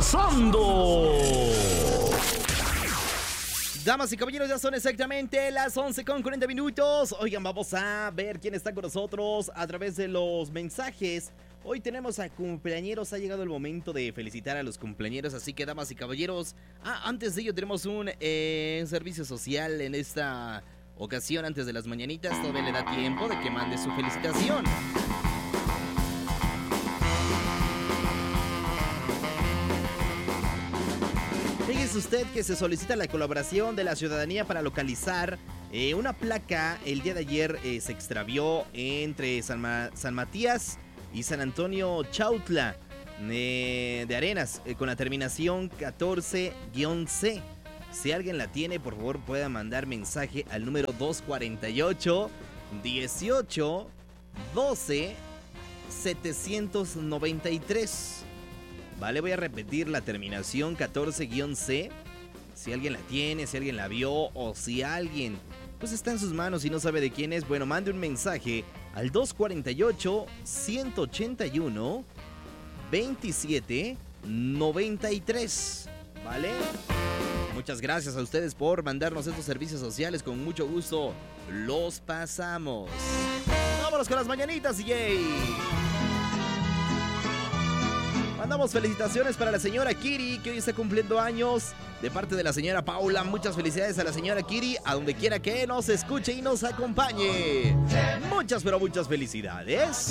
pasando? Damas y caballeros, ya son exactamente las 11:40. Oigan, vamos a ver quién está con nosotros a través de los mensajes. Hoy tenemos a cumpleañeros, ha llegado el momento de felicitar a los cumpleañeros, así que damas y caballeros, antes de ello tenemos un servicio social en esta ocasión, antes de las mañanitas, todavía le da tiempo de que mande su felicitación. Fíjese usted que se solicita la colaboración de la ciudadanía para localizar una placa. El día de ayer se extravió entre San Matías y San Antonio Chautla de Arenas con la terminación 14-C. Si alguien la tiene, por favor pueda mandar mensaje al número 248 18 12 793. Vale, voy a repetir la terminación 14-C. Si alguien la tiene, si alguien la vio o si alguien pues está en sus manos y no sabe de quién es, bueno, mande un mensaje al 248-181-2793. ¿Vale? Muchas gracias a ustedes por mandarnos estos servicios sociales. Con mucho gusto los pasamos. Vámonos con las mañanitas, DJ. Mandamos felicitaciones para la señora Kiri, que hoy está cumpliendo años, de parte de la señora Paula. Muchas felicidades a la señora Kiri, a donde quiera que nos escuche y nos acompañe. Muchas, pero muchas felicidades.